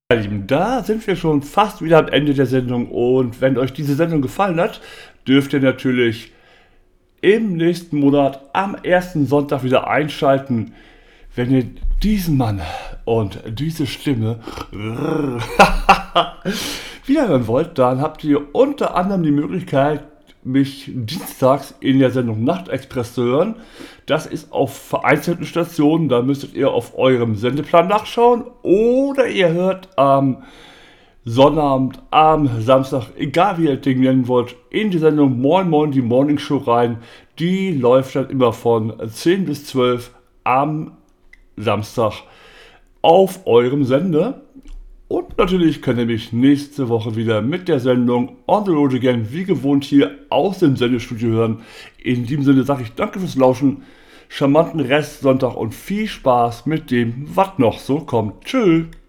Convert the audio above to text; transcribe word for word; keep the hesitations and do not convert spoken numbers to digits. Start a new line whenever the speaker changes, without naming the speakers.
Meine Lieben, da sind wir schon fast wieder am Ende der Sendung und wenn euch diese Sendung gefallen hat, dürft ihr natürlich im nächsten Monat am ersten Sonntag wieder einschalten, wenn ihr diesen Mann und diese Stimme wiederhören wollt. Dann habt ihr unter anderem die Möglichkeit, mich dienstags in der Sendung Nachtexpress zu hören. Das ist auf vereinzelten Stationen, da müsstet ihr auf eurem Sendeplan nachschauen. Oder ihr hört am Sonnabend, am Samstag, egal wie ihr das Ding nennen wollt, in die Sendung Moin Moin, die Morning Show rein. Die läuft dann immer von zehn bis zwölf am Samstag auf eurem Sender. Und natürlich könnt ihr mich nächste Woche wieder mit der Sendung On the Road Again wie gewohnt hier aus dem Sendestudio hören. In diesem Sinne sage ich danke fürs Lauschen, charmanten Restsonntag und viel Spaß mit dem, was noch so kommt. Tschüss.